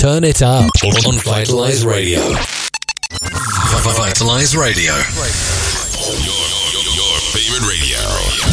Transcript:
Turn it up on Vitalize Radio. Vitalize Radio. Your favorite radio.